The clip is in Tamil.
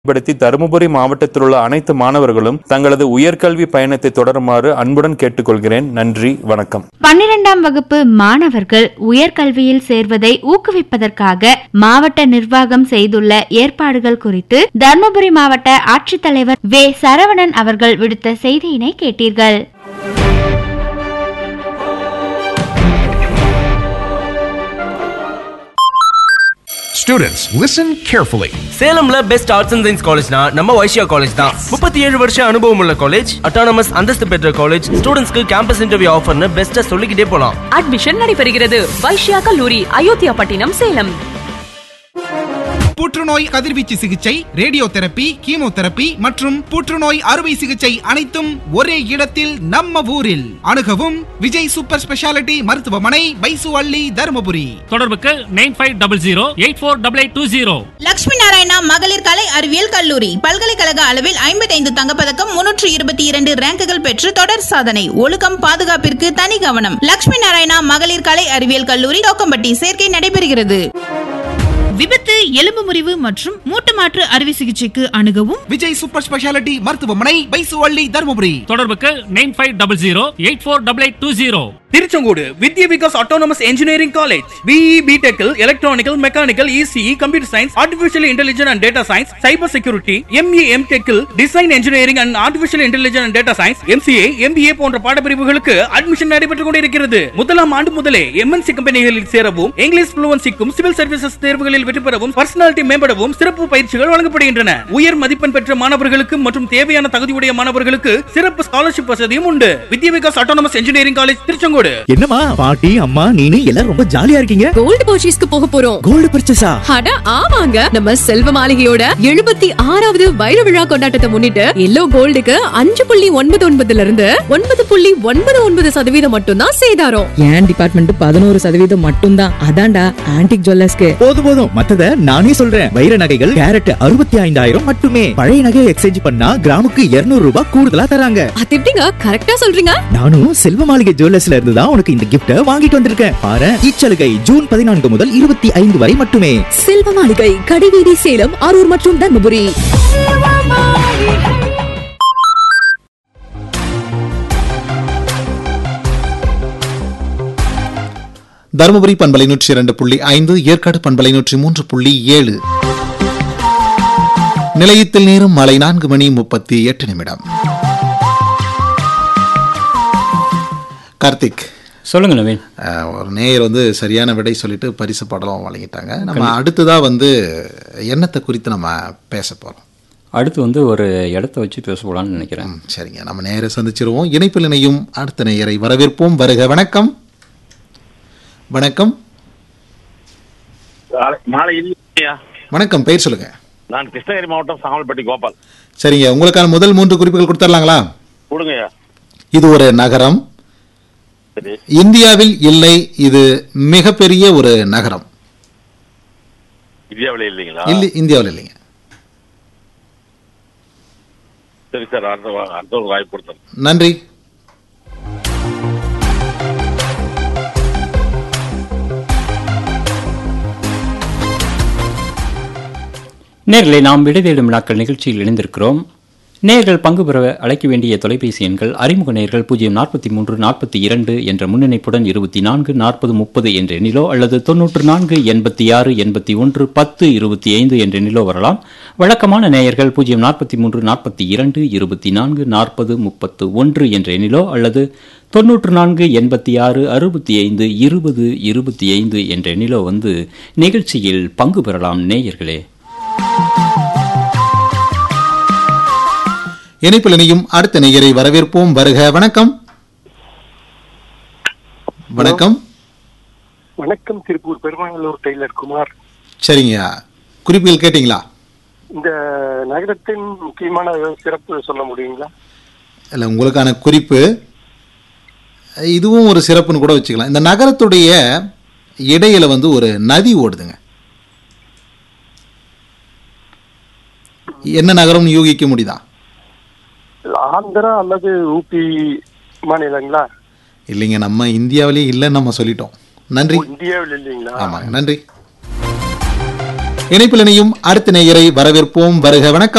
படுத்தி தருமபுரி மாவட்டத்தில் உள்ள அனைத்து மாணவர்களும் தங்களது உயர்கல்வி பயணத்தை தொடருமாறு அன்புடன் கேட்டுக்கொள்கிறேன். நன்றி, வணக்கம். 12ஆம் வகுப்பு மாணவர்கள் உயர்கல்வியில் சேர்வதை ஊக்குவிப்பதற்காக மாவட்ட நிர்வாகம் செய்துள்ள ஏற்பாடுகள் குறித்து தருமபுரி மாவட்ட ஆட்சித்தலைவர் வே. சரவணன் அவர்கள் விடுத்த செய்தியினை கேட்டீர்கள். Students, listen carefully. சேலம்ல best arts and science காலேஜ்னா நம்ம வைஷ்யா காலேஜ் தான். 37 வருஷ அனுபவம் உள்ள காலேஜ், அட்டானமஸ் அந்தஸ்து பெற்ற காலேஜ், ஸ்டூடெண்ட்ஸ்க்கு கேம்பஸ் இன்டர்வியூ ஆஃபர்னு பெஸ்ட்டா சொல்லிக்கிட்டே போலாம். அட்மிஷன் நடைபெறுகிறது. வைஷ்யா கல்லூரி, அயோத்தியா பட்டினம், சேலம். புற்றுநோய் கதிர்வீச்சு சிகிச்சை, ரேடியோ தெரப்பி, கீமோதெரப்பி மற்றும் புற்றுநோய் அறுவை சிகிச்சை அனைத்தும் ஒரே இடத்தில் நம்ம ஊரில். அணுகவும் விஜய் சூப்பர் ஸ்பெஷாலிட்டி மருத்துவமனை, பைசுவள்ளி, தருமபுரி. தொடர்புக்கு 9500848820. லட்சுமி நாராயணா மகளிர் கலை அறிவியல் கல்லூரி பல்கலைக்கழக அளவில் 55 தங்கப்பதக்கம், 322 ரேங்குகள் பெற்று தொடர் சாதனை. ஒழுக்கம், பாதுகாப்பிற்கு தனி கவனம். லட்சுமி நாராயணா மகளிர் கலை அறிவியல் கல்லூரி, தோக்கம்பட்டி. சேர்க்கை நடைபெறுகிறது. விபத்து, எலும்பு முறிவு மற்றும் மூட்டு மாற்று அறுவை சிகிச்சைக்கு அணுகவும் விஜய் சூப்பர் ஸ்பெஷாலிட்டி மருத்துவமனை, பைசுவள்ளி, தருமபுரி. தொடர்புக்கு 9500848820. திருச்செங்கோடு வித்யா Vikas autonomous engineering college. BE, பிடெக்கில் electronical, mechanical, ECE, computer science, artificial intelligence and data science, cyber security, ME, எம்டெக்கில் design engineering and artificial intelligence and data science, MCA, MBA போன்ற பாடப்பிரிவுகளுக்கு அட்மிஷன் நடைபெற்றுக் கொண்டிருக்கிறது. முதலாம் ஆண்டு முதலே எம்என்சி கம்பெனிகளில் சேரவும், இங்கிலீஷ் ஃப்ளூவன்சிக்கும், சிவில் சர்வீசஸ் தேர்வுகளில் வெற்றி பெறவும், பர்சனாலிட்டி மேம்படவும் சிறப்பு பயிற்சிகள் வழங்கப்படுகின்றன. உயர் மதிப்பெண் பெற்ற மாணவர்களுக்கு மற்றும் தேவையான தகுதியுடைய மாணவர்களுக்கு சிறப்பு ஸ்காலர்ஷிப் வசதியும் உண்டு. வித்யா Vikas autonomous engineering college, Tiruchengode. என்னமா பாட்டி, அம்மா, நீனு எல்லாரும் ரொம்ப ஜாலியா இருக்கீங்க. கோல்ட் பர்ச்சேஸ்க்கு போக போறோம். கோல்ட் பர்ச்சேஸா? அட ஆமாங்க. நம்ம செல்வ மாளிகையோட 76வது வைர விழா கொண்டாட்டத்தை முன்னிட்டு எல்லோ கோல்டுக்கு 5.99 இருந்து 9.99% மட்டும் தான் சேதாரம். என் டிபார்ட்மெண்ட் 11% மட்டும் தான். அதான்டா ஆன்டிக் ஜுவல்லர்ஸ்க்கு. போதும் மத்தத நானே சொல்றேன். வைர நகைகள் கேரட் 65,000 மட்டுமே. பழைய நகையை எக்ஸ்சேஞ்ச் பண்ணா கிராமுக்கு 200 ரூபாய் கூடுதலா தராங்க. அது எப்படிங்க கரெக்ட்டா சொல்றீங்க? நானும் செல்வ மாளிகை ஜுவல்லர்ஸ்ல இருந்து தான் உனக்கு இந்த கிஃப்ட் வாங்கிட்டு வந்திருக்கேன். பாரு, இச்சலுகை ஜூன் 14 முதல் 25 வரை மட்டுமே. செல்வ மாளிகை, கடைவீதி, சேலம், அரூர் மற்றும் தர்மபுரி. தருமபுரி பண்பலை 102.5, ஏற்காடு பண்பலை 103.7. நிலையத்தில் நேரம் மாலை 4:38. கார்த்திக், சொல்லுங்க நவீன். ஒரு நேயர் சரியான விடை சொல்லிட்டு பரிசு படம் வழங்கிட்டாங்க. நம்ம அடுத்ததா எண்ணத்தை குறித்து நம்ம பேச போறோம். அடுத்து ஒரு இடத்த வச்சு பேச போலான்னு நினைக்கிறேன். சரிங்க, நம்ம நேயரை சந்திச்சிருவோம். இணைப்பில் இணையும் அடுத்த நேயரை வரவேற்போம். வருக. வணக்கம். வணக்கம். வணக்கம், பெயர் சொல்லுங்க. நான் கிருஷ்ணகிரி மாவட்டம் சாமல்பட்டி கோபால். சரிங்க, உங்களுக்கான முதல் 3 குறிப்புகள் கொடுத்துடலாங்களா? கொடுங்க. இது ஒரு நகரம், இந்தியாவில் இல்லை. இது மிகப்பெரிய ஒரு நகரம். இந்தியாவில் இல்லைங்களா? இந்தியாவில் இல்லைங்க. சரி சார், அடுத்த ஒரு வாய்ப்பு கொடுத்தேன். நன்றி. நேர்களை நாம் விடை தேடும் வினாக்கள் நிகழ்ச்சியில் இணைந்திருக்கிறோம். நேர்கள் பங்கு பெற அழைக்க வேண்டிய தொலைபேசி எண்கள்: அறிமுக நேர்கள் 04342 என்ற முன்னிணைப்புடன் 24 40 30 என்ற எண்ணிலோ அல்லது 94 86 81 10 25 என்ற எண்ணிலோ வரலாம். வழக்கமான நேயர்கள் 04342 24 40 31 என்ற எண்ணிலோ அல்லது 94 86 65 20 25 என்ற எண்ணிலோ நிகழ்ச்சியில் பங்கு பெறலாம். நேயர்களே, இணைப்பில் இணையும் அடுத்த நேயரை வரவேற்போம். வருக. வணக்கம். வணக்கம். வணக்கம். திருப்பூர் பெருமாநல்லூர் டெய்லர் குமார். சரிங்க, குறிப்புகள் கேட்டீங்களா? இந்த நகரத்தின் முக்கியமான சிறப்பு சொல்ல முடியுங்களா? இல்ல, உங்களுக்கான குறிப்பு இதுவும் ஒரு சிறப்புன்னு கூட வச்சுக்கலாம். இந்த நகரத்துடைய இடையில ஒரு நதி ஓடுதுங்க. என்ன நகரம்னு யூகிக்க முடியுதா? ஆந்திரா அல்லது ஊபி மாநிலங்களா? இல்லைங்க, நம்ம இந்தியாவிலேயே இல்லைன்னு நம்ம சொல்லிட்டோம். நன்றி. இந்தியாவில் இல்லைங்களா? ஆமாங்க, நன்றி. இணைப்பில் இணையும் அடுத்த நேயரை வரவேற்போம். வருக. வணக்கம்.